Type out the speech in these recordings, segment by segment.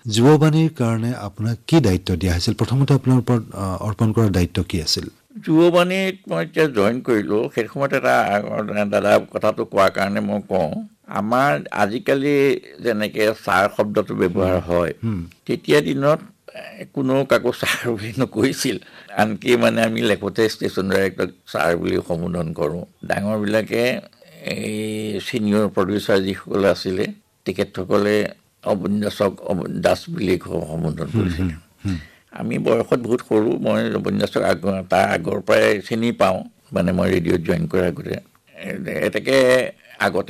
যুৱবাণীৰ কাৰণে আপোনাক কি দায়িত্ব দিয়া হৈছিল প্ৰথমতে আপোনাৰ ওপৰত অৰ্পণ কৰা দায়িত্ব কি আছিল যুৱবাণীত মই এতিয়া জইন কৰিলোঁ সেই সময়ত এটা দাদা কথাটো কোৱাৰ কাৰণে মই কওঁ আমাৰ আজিকালি যেনেকৈ ছাৰ শব্দটো ব্যৱহাৰ হয় তেতিয়া দিনত কোনো কাকো ছাৰ বুলি নকৈছিল আনকি মানে আমি লেখোতে ষ্টেচন ডাইৰেক্টৰক ছাৰ বুলি সম্বোধন কৰোঁ ডাঙৰবিলাকে এই ছিনিয়ৰ প্ৰডিউচাৰ যিসকলে আছিলে তেখেতসকলে অবন্যাসক দাস বুলি সম্বোধন কৰিছিলে আমি বয়সত বহুত সৰু মই অবন্যাসক তাৰ আগৰ পৰাই চিনি পাওঁ মানে মই ৰেডিঅ'ত জইন কৰাৰ আগতে এতেকে আগতে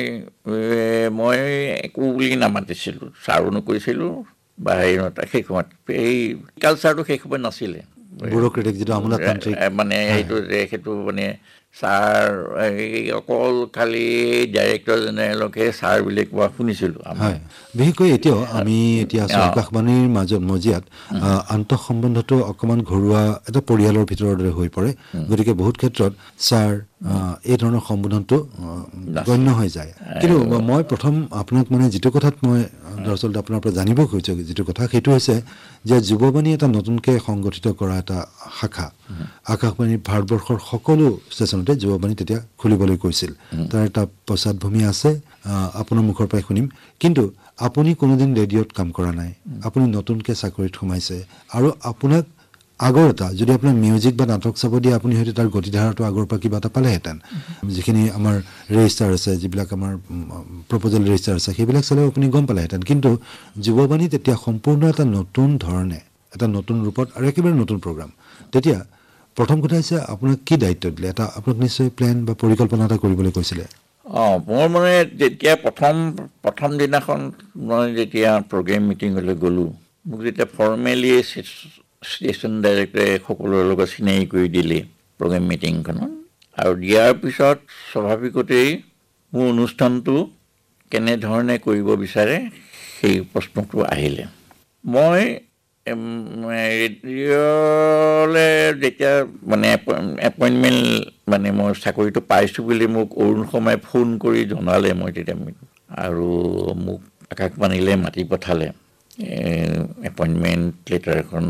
মই একো বুলি নামাতিছিলোঁ ছাৰো নকৰিছিলোঁ বা হেৰি সেই সময়ত এই কালচাৰটো সেই সময়ত নাছিলে ব্যুৰ'ক্ৰেটিক যিটো আমোলাতান্ত্ৰিক মানে সেইটো মানে ছাৰ অকল খালি ডাইৰেক্টৰ জেনেৰেলকে ছাৰ বুলি কোৱা শুনিছিলোঁ হয় বিশেষকৈ এতিয়াও আমি এতিয়া আকাশবাণীৰ মজিয়াত আন্তঃসম্বন্ধটো অকণমান ঘৰুৱা এটা পৰিয়ালৰ ভিতৰৰ দৰে হৈ পৰে গতিকে বহুত ক্ষেত্ৰত ছাৰ এই ধৰণৰ সম্বোধনটো গণ্য হৈ যায় কিন্তু মই প্ৰথম আপোনাক মানে যিটো কথাত মই দৰাচলতে আপোনাৰ পৰা জানিব খুজিছোঁ যিটো কথা সেইটো হৈছে যে যুৱবাণী এটা নতুনকৈ সংগঠিত কৰা এটা শাখা আকাশবাণী ভাৰতবৰ্ষৰ সকলো ষ্টেচনতে যুৱবাণী তেতিয়া খুলিবলৈ কৈছিল তাৰ এটা পশ্চাদভূমি আছে আপোনাৰ মুখৰ পৰাই শুনিম কিন্তু আপুনি কোনোদিন ৰেডিঅ'ত কাম কৰা নাই আপুনি নতুনকৈ চাকৰিত সোমাইছে আৰু আপোনাক আগৰ এটা যদি আপোনাৰ মিউজিক বা নাটক চাব দিয়ে আপুনি হয়তো তাৰ গতিধাৰাটো আগৰ পৰা কিবা এটা পালেহেঁতেন যিখিনি আমাৰ ৰেজিষ্টাৰ আছে যিবিলাক আমাৰ প্ৰপ'জেল ৰেজিষ্টাৰ আছে সেইবিলাক চালেও আপুনি গম পালেহেঁতেন কিন্তু যুৱবাণী তেতিয়া সম্পূৰ্ণ এটা নতুন ধৰণে এটা নতুন ৰূপত আৰু একেবাৰে নতুন প্ৰগ্ৰাম তেতিয়া প্ৰথম কথা হৈছে আপোনাক কি দায়িত্ব দিলে এটা আপোনাক নিশ্চয় প্লেন বা পৰিকল্পনা এটা কৰিবলৈ কৈছিলে মোৰ মানে যেতিয়া প্ৰথম দিনাখন মই যেতিয়া প্ৰগ্ৰেম মিটিঙলৈ গ'লোঁ মোক যেতিয়া ফৰ্মেলি ষ্টেচন ডাইৰেক্টৰে সকলোৰে লগত চিনাকি কৰি দিলে প্ৰগ্ৰেম মিটিংখনত আৰু দিয়াৰ পিছত স্বাভাৱিকতেই মোৰ অনুষ্ঠানটো কেনেধৰণে কৰিব বিচাৰে সেই প্ৰশ্নটো আহিলে মই ৰেডিঅ'লৈ যেতিয়া মানে এপইণ্টমেণ্ট মানে মই চাকৰিটো পাইছোঁ বুলি মোক অৰুণ শৰ্মাই ফোন কৰি জনালে মই তেতিয়া আৰু মোক আকাশবাণীলৈ মাতি পঠালে এপইণ্টমেণ্ট লেটাৰ এখন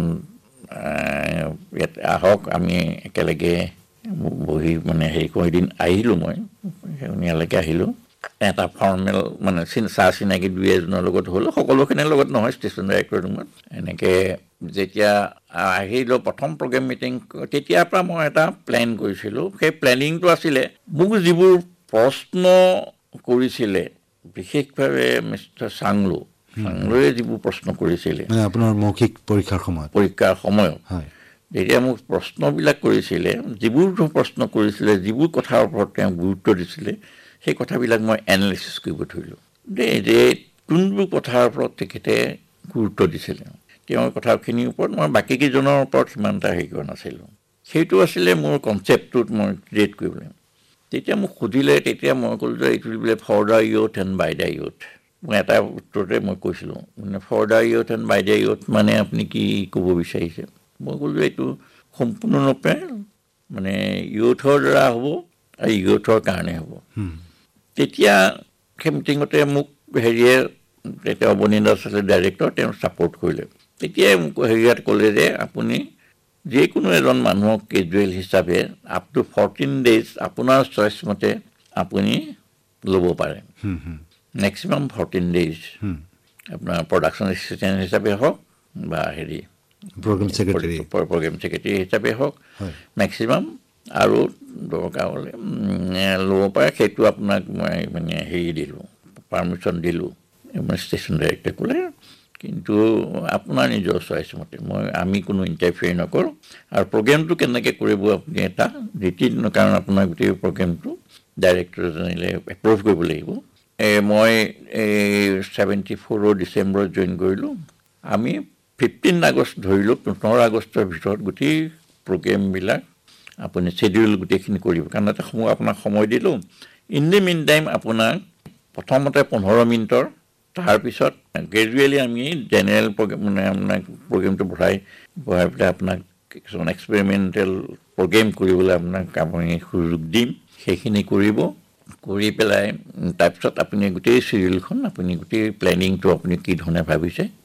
ইয়াত আহক আমি একেলগে বহি মানে হেৰি কৰি এদিন আহিলোঁ মই ইয়ালৈকে আহিলোঁ এটা ফৰ্মেল মানে চাহ চিনাকি দুই এজনৰ লগত হ'ল সকলোখিনিৰ লগত নহয় ষ্টেচন ডাইৰেক্টৰ ৰুমত এনেকৈ যেতিয়া আহিলোঁ প্ৰথম প্ৰগ্ৰেম মিটিং তেতিয়াৰ পৰা মই এটা প্লেন কৰিছিলোঁ সেই প্লেনিংটো আছিলে মোক যিবোৰ প্ৰশ্ন কৰিছিলে বিশেষভাৱে মিষ্টাৰ চাংলোৱে যিবোৰ প্ৰশ্ন কৰিছিলে আপোনাৰ মৌখিক পৰীক্ষাৰ সময়ত যেতিয়া মোক প্ৰশ্নবিলাক কৰিছিলে যিবোৰ প্ৰশ্ন কৰিছিলে যিবোৰ কথাৰ ওপৰত তেওঁ গুৰুত্ব দিছিলে সেই কথাবিলাক মই এনালাইচিছ কৰিব ধৰিলোঁ যে কোনবোৰ কথাৰ ওপৰত তেখেতে গুৰুত্ব দিছিলে তেওঁৰ কথাখিনিৰ ওপৰত মই বাকীকেইজনৰ ওপৰত সিমান এটা হেৰি কৰা নাছিলোঁ সেইটো আছিলে মোৰ কনচেপ্টটোত মই ক্ৰিয়েট কৰিবলৈ তেতিয়া মোক সুধিলে তেতিয়া মই ক'লোঁ যে এইটো বোলে for the youth and by the youth মই এটা উত্তৰতে মই কৈছিলোঁ মানে for the youth and by the youth মানে আপুনি কি ক'ব বিচাৰিছে মই ক'লোঁ এইটো সম্পূৰ্ণৰূপে মানে ইউথৰ দ্বাৰা হ'ব আৰু ইউথৰ কাৰণে হ'ব তেতিয়া সেই মিটিঙতে মোক হেৰিয়ে তেতিয়া অৱনী দাস আছিলে ডাইৰেক্টৰ তেওঁ ছাপৰ্ট কৰিলে তেতিয়াই মোক হেৰিয়াত ক'লে যে আপুনি যিকোনো এজন মানুহক কেজুৱেল হিচাপে আপ টু 14 ডেইজ আপোনাৰ চইচ মতে আপুনি ল'ব পাৰে মেক্সিমাম 14 ডেইজ আপোনাৰ প্ৰডাকশ্যন এছিষ্টেণ্ট হিচাপে হওক বা হেৰি প্ৰগ্ৰেম ছেক্ৰেটাৰী হিচাপে হওক মেক্সিমাম আৰু দৰকাৰ হ'লে ল'ব পাৰে সেইটো আপোনাক মই মানে হেৰি দিলোঁ পাৰ্মিশ্যন দিলোঁ ষ্টেচন ডাইৰেক্টৰে ক'লে কিন্তু আপোনাৰ নিজৰ চইচ মতে আমি কোনো ইণ্টাৰফিয়াৰ নকৰোঁ আৰু প্ৰগ্ৰেমটো কেনেকৈ কৰিব আপুনি এটা নীতি কাৰণ আপোনাৰ গোটেই প্ৰগ্ৰেমটো ডাইৰেক্টৰ জেনেৰেলে এপ্ৰুভ কৰিব লাগিব মই 74 ডিচেম্বৰত জইন কৰিলোঁ আমি 15 আগষ্ট ধৰিলোঁ 15 আগষ্টৰ ভিতৰত গোটেই প্ৰগ্ৰেমবিলাক আপুনি শ্বেডিউল গোটেইখিনি কৰিব কাৰণ এটা আপোনাক সময় দিলোঁ ইন দি মিন টাইম আপোনাক প্ৰথমতে 15 মিনিটৰ তাৰপিছত গ্ৰেজুৱেলি আমি জেনেৰেল প্ৰগ্ৰেম মানে আপোনাক প্ৰগ্ৰেমটো বঢ়াই পেলাই আপোনাক কিছুমান এক্সপেৰিমেণ্টেল প্ৰগ্ৰেম কৰিবলৈ আপোনাক আমি সুযোগ দিম সেইখিনি কৰিব কৰি পেলাই তাৰপিছত আপুনি গোটেই চিৰিয়েলখন আপুনি গোটেই প্লেনিংটো আপুনি কি ধৰণে ভাবিছে